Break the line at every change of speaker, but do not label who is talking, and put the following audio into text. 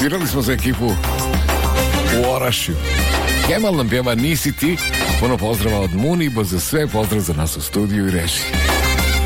Svirali smo za ekipu u Orašju. Kemal nam pjeva Nisi ti. Puno pozdrava od Muniba za sve, pozdrav za nas u studiju i režiji.